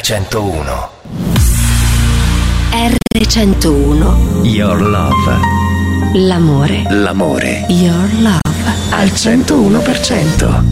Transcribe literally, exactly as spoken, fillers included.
erre centouno. erre centouno. Your love. L'amore. L'amore. Your love. Al centouno per cento.